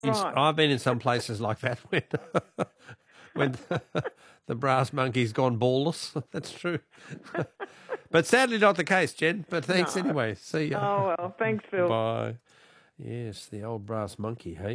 Right. I've been in some places like that when when the brass monkey's gone ballless. That's true. But sadly not the case, Jen. But thanks No. anyway. See ya. Oh, well, thanks, Phil. Bye. Yes, the old brass monkey, hey?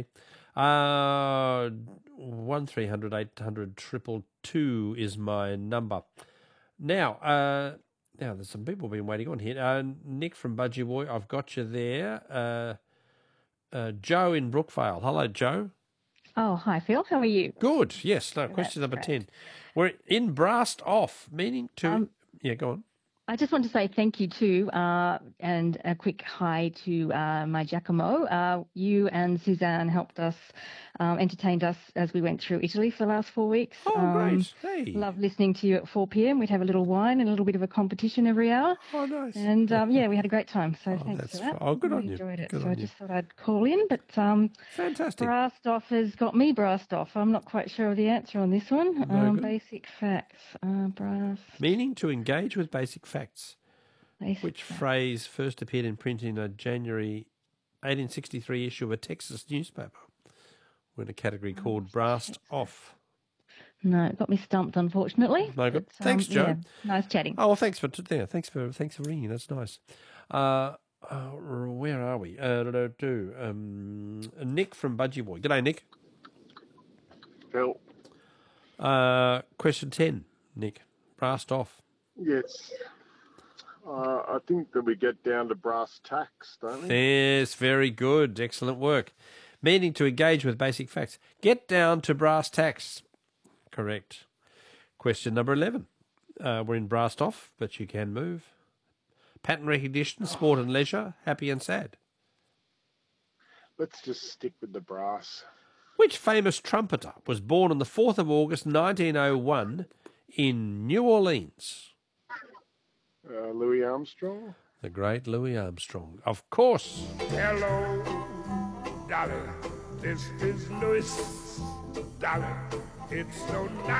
1300 800 222 is my number. Now, there's some people been waiting on here. Nick from Budgie Boy, I've got you there. Joe in Brookvale. Hello, Joe. Oh, hi, Phil. How are you? Good. Yes. No, question number 10. We're in Brassed Off, meaning to... yeah, go on. I just want to say thank you too, and a quick hi to my Giacomo. You and Suzanne helped us, entertained us as we went through Italy for the last 4 weeks. Oh, great. Hey. Love listening to you at 4 p.m. We'd have a little wine and a little bit of a competition every hour. Oh, nice. And, we had a great time. So thanks for that. Oh, good on you. Enjoyed it. Good so on I just thought I'd call in. But fantastic. Brassed Off has got me brassed off. I'm not quite sure of the answer on this one. Basic facts. Brass. Meaning to engage with basic facts. Which facts. phrase first appeared in print in a January 1863 issue of a Texas newspaper? We're in a category called Brassed Off. No, it got me stumped, unfortunately. No good. Thanks, Joe. Yeah, nice chatting. Oh, well, thanks for ringing. That's nice. Where are we? Nick from Budgie Boy. G'day, Nick. Phil. Question 10, Nick. Brassed Off. Yes. I think that we get down to brass tacks, don't we? Yes, very good. Excellent work. Meaning to engage with basic facts. Get down to brass tacks. Correct. Question number 11. We're in Brassed Off, but you can move. Pattern recognition, sport and leisure, happy and sad. Let's just stick with the brass. Which famous trumpeter was born on the 4th of August 1901 in New Orleans? Louis Armstrong? The great Louis Armstrong. Of course. Hello, Dolly. This is Louis. Dolly, it's so nice.